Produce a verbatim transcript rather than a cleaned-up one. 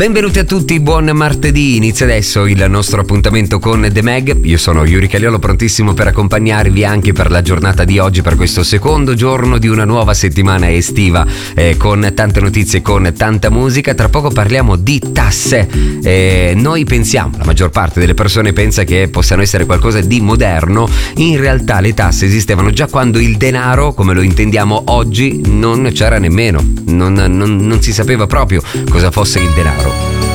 Benvenuti a tutti, buon martedì. Inizia adesso il nostro appuntamento con The Mag. Io sono Yuri Caliolo, prontissimo per accompagnarvi anche per la giornata di oggi, per questo secondo giorno di una nuova settimana estiva, eh, con tante notizie, con tanta musica. Tra poco parliamo di tasse. Eh, noi pensiamo, la maggior parte delle persone pensa che possano essere qualcosa di moderno. In realtà le tasse esistevano già quando il denaro, come lo intendiamo oggi, non c'era nemmeno. Non, non, non si sapeva proprio cosa fosse il denaro.